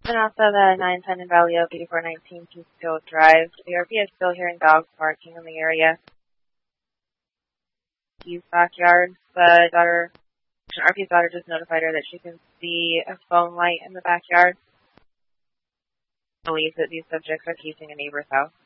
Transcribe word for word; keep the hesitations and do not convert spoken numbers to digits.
And also the nine ten in Valio, eighty-four nineteen Peekskill Drive. The R P is still hearing dogs barking in the area. His backyard. The daughter, R P's daughter just notified her that she can see a phone light in the backyard. Believes that these subjects are casing a neighbor's house.